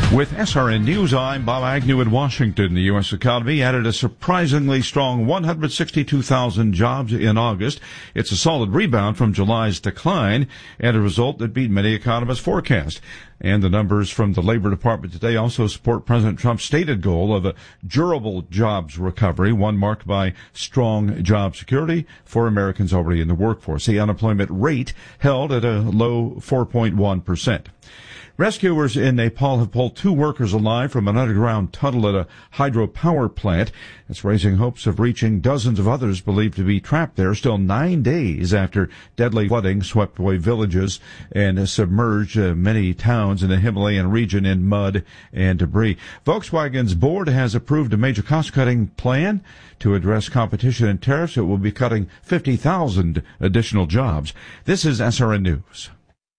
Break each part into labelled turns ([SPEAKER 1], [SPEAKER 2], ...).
[SPEAKER 1] With SRN News, I'm Bob Agnew in Washington. The U.S. economy added a surprisingly strong 162,000 jobs in August. It's a solid rebound from July's decline and a result that beat many economists' forecast. And the numbers from the Labor Department today also support President Trump's stated goal of a durable jobs recovery, one marked by strong job security for Americans already in the workforce. The unemployment rate held at a low 4.1%. Rescuers in Nepal have pulled 2 workers alive from an underground tunnel at a hydropower plant. It's raising hopes of reaching dozens of others believed to be trapped there still 9 days after deadly flooding swept away villages and submerged many towns in the Himalayan region in mud and debris. Volkswagen's board has approved a major cost-cutting plan to address competition and tariffs. It will be cutting 50,000 additional jobs. This is SRN News.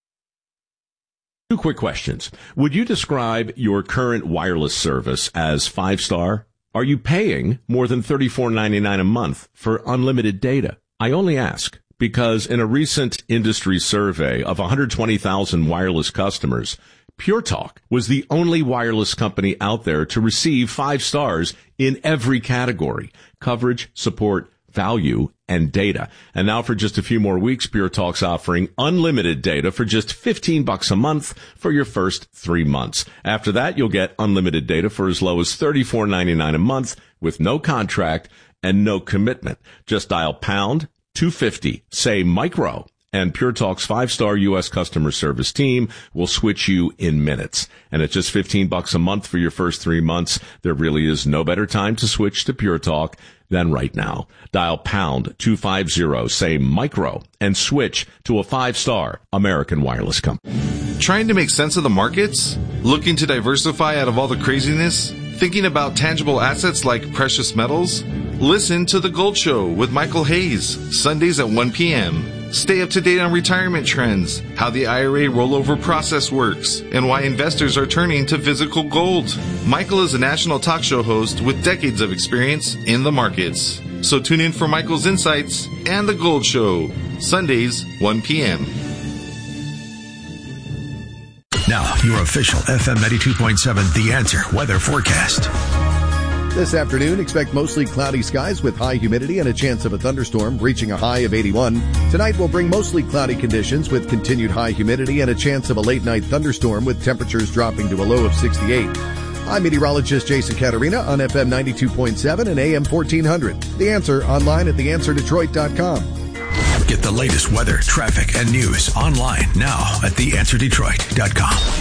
[SPEAKER 2] 2 quick questions. Would you describe your current wireless service as 5-star? Are you paying more than $34.99 a month for unlimited data? I only ask because in a recent industry survey of 120,000 wireless customers, Pure Talk was the only wireless company out there to receive 5 stars in every category: coverage, support, value, and data. And now for just a few more weeks, Pure Talk's offering unlimited data for just $15 a month for your first 3 months. After that, you'll get unlimited data for as low as $34.99 a month with no contract and no commitment. Just dial pound 250, say micro, and Pure Talk's 5-star U.S. customer service team will switch you in minutes. And at just $15 a month for your first 3 months, there really is no better time to switch to Pure Talk than right now. Dial pound 250, say micro, and switch to a 5-star American wireless company.
[SPEAKER 3] Trying to make sense of the markets? Looking to diversify out of all the craziness? Thinking about tangible assets like precious metals? Listen to The Gold Show with Michael Hayes, Sundays at 1 p.m. Stay up to date on retirement trends, how the IRA rollover process works, and why investors are turning to physical gold. Michael is a national talk show host with decades of experience in the markets. So tune in for Michael's insights and The Gold Show, Sundays, 1 p.m.
[SPEAKER 4] Now, your official FM 92.7 The Answer weather forecast.
[SPEAKER 5] This afternoon, expect mostly cloudy skies with high humidity and a chance of a thunderstorm reaching a high of 81. Tonight will bring mostly cloudy conditions with continued high humidity and a chance of a late-night thunderstorm with temperatures dropping to a low of 68. I'm meteorologist Jason Caterina on FM 92.7 and AM 1400. The Answer online at theanswerdetroit.com.
[SPEAKER 4] Get the latest weather, traffic, and news online now at theanswerdetroit.com.